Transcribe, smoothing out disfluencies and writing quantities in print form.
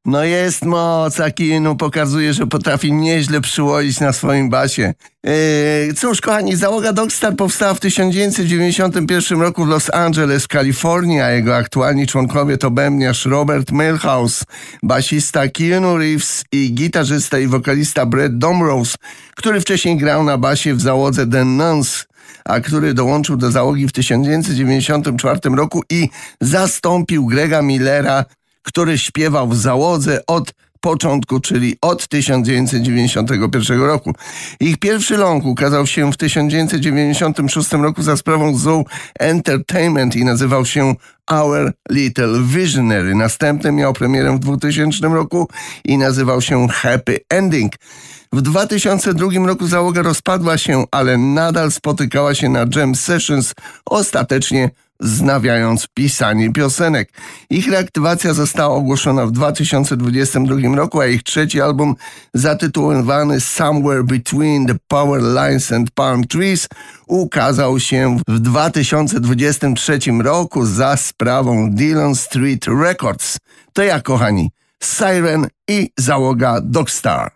No jest moc, Akinu pokazuje, że potrafi nieźle przyłożyć na swoim basie. Cóż, kochani, załoga Dogstar powstała w 1991 roku w Los Angeles, Kalifornia. Jego aktualni członkowie to bębniarz Robert Milhouse, basista Keanu Reeves i gitarzysta i wokalista Brett Domrose, który wcześniej grał na basie w załodze The Nuns, a który dołączył do załogi w 1994 roku i zastąpił Grega Millera, który śpiewał w załodze od początku, czyli od 1991 roku. Ich pierwszy long ukazał się w 1996 roku za sprawą Zoo Entertainment i nazywał się Our Little Visionary. Następny miał premierę w 2000 roku i nazywał się Happy Ending. W 2002 roku załoga rozpadła się, ale nadal spotykała się na jam sessions, ostatecznie wznawiając pisanie piosenek. Ich reaktywacja została ogłoszona w 2022 roku, a ich trzeci album zatytułowany Somewhere Between the Power Lines and Palm Trees ukazał się w 2023 roku za sprawą Dillon Street Records. To ja, kochani, Siren i załoga Dogstar.